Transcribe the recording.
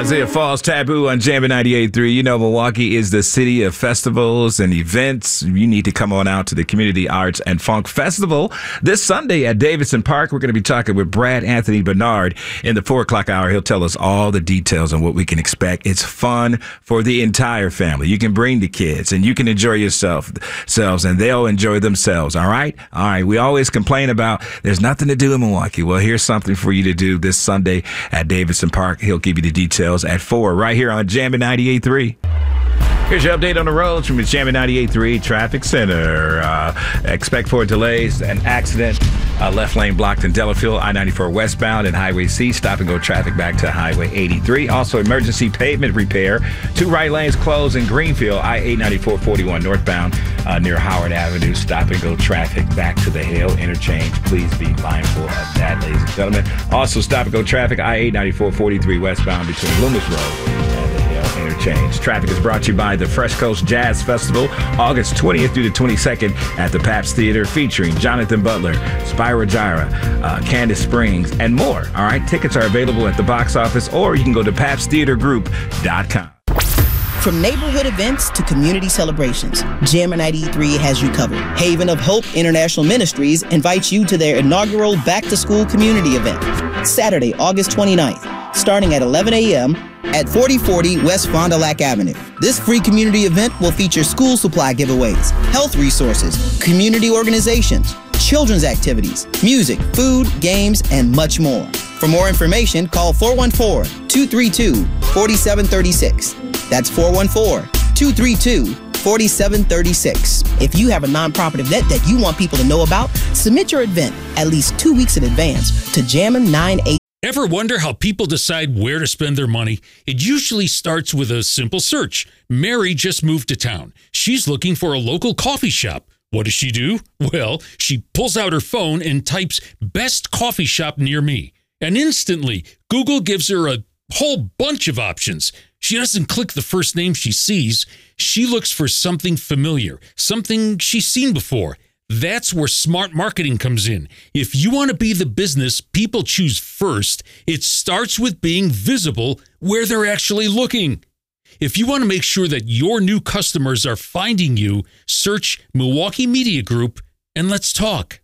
Isaiah Falls, Taboo on Jammin' 98.3. You know, Milwaukee is the city of festivals and events. You need to come on out to the Community Arts and Funk Festival this Sunday at Davidson Park. We're going to be talking with Brad Anthony Bernard in the 4 o'clock hour. He'll tell us all the details on what we can expect. It's fun for the entire family. You can bring the kids and you can enjoy yourselves and they'll enjoy themselves. All right? All right. We always complain about there's nothing to do in Milwaukee. Well, here's something for you to do this Sunday at Davidson Park. He'll give you the details at 4 right here on Jammin' 98.3. Here's your update on the roads from the Jammin' 98.3 Traffic Center. Expect for delays, an accident, left lane blocked in Delafield, I-94 westbound and Highway C. Stop and go traffic back to Highway 83. Also, emergency pavement repair. 2 right lanes closed in Greenfield, I-894 41 northbound near Howard Avenue. Stop and go traffic back to the Hale interchange. Please be mindful of that, ladies and gentlemen. Also, stop and go traffic, I-894 43 westbound between Loomis Road and the Hale interchange. Traffic is brought to you by the Fresh Coast Jazz Festival, August 20th through the 22nd at the Pabst Theater, featuring Jonathan Butler, Spyro Gyra, Candace Springs, and more. All right, tickets are available at the box office, or you can go to PabstTheaterGroup.com. From neighborhood events to community celebrations, Jammin' 93 has you covered. Haven of Hope International Ministries invites you to their inaugural back-to-school community event, Saturday, August 29th, starting at 11 a.m. at 4040 West Fond du Lac Avenue. This free community event will feature school supply giveaways, health resources, community organizations, children's activities, music, food, games, and much more. For more information, call 414-232-4736. That's 414-232-4736. If you have a nonprofit event that you want people to know about, submit your event at least 2 weeks in advance to Jammin' 98. Ever wonder how people decide where to spend their money? It usually starts with a simple search. Mary just moved to town. She's looking for a local coffee shop. What does she do? Well, she pulls out her phone and types "best coffee shop near me." And instantly, Google gives her a whole bunch of options. She doesn't click the first name she sees. She looks for something familiar, something she's seen before. That's where smart marketing comes in. If you want to be the business people choose first, it starts with being visible where they're actually looking. If you want to make sure that your new customers are finding you, search Milwaukee Media Group and let's talk.